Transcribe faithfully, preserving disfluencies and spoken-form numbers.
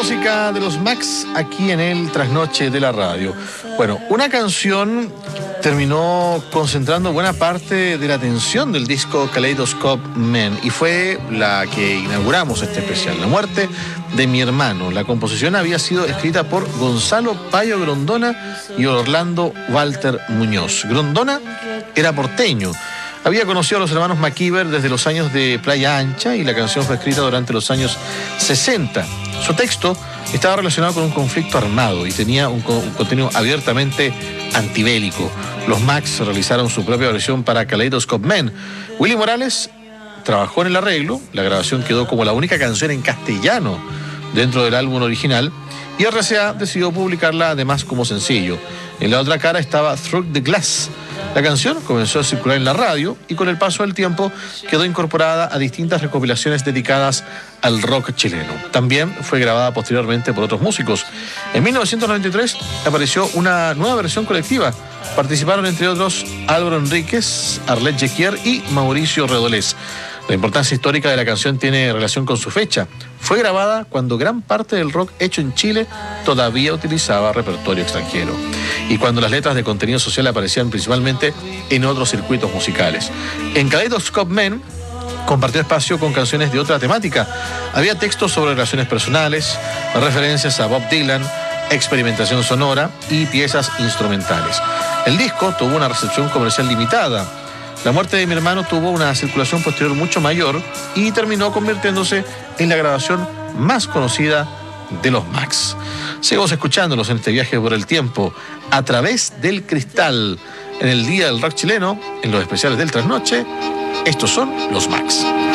música de los Max aquí en el Trasnoche de la Radio. Bueno, una canción terminó concentrando buena parte de la atención del disco Kaleidoscope Man y fue la que inauguramos este especial, La muerte de mi hermano. La composición había sido escrita por Gonzalo Payo Grondona y Orlando Walter Muñoz. Grondona era porteño. Había conocido a los hermanos MacIver desde los años de Playa Ancha y la canción fue escrita durante los años sesenta. Su texto estaba relacionado con un conflicto armado y tenía un, co un contenido abiertamente antibélico. Los Max realizaron su propia versión para Kaleidoscope Man. Willy Morales trabajó en el arreglo, la grabación quedó como la única canción en castellano dentro del álbum original y R C A decidió publicarla además como sencillo. En la otra cara estaba Through the Glass. La canción comenzó a circular en la radio y con el paso del tiempo quedó incorporada a distintas recopilaciones dedicadas al rock chileno. También fue grabada posteriormente por otros músicos. En mil novecientos noventa y tres apareció una nueva versión colectiva. Participaron entre otros Álvaro Enríquez, Arlette Jequier y Mauricio Redolés. La importancia histórica de la canción tiene relación con su fecha. Fue grabada cuando gran parte del rock hecho en Chile todavía utilizaba repertorio extranjero y cuando las letras de contenido social aparecían principalmente en otros circuitos musicales. En Kaleidoscope Man compartió espacio con canciones de otra temática. Había textos sobre relaciones personales, referencias a Bob Dylan, experimentación sonora y piezas instrumentales. El disco tuvo una recepción comercial limitada. La muerte de mi hermano tuvo una circulación posterior mucho mayor y terminó convirtiéndose en la grabación más conocida de los Max. Seguimos escuchándolos en este viaje por el tiempo a través del cristal. En el Día del Rock Chileno, en los especiales del Trasnoche, estos son los Max.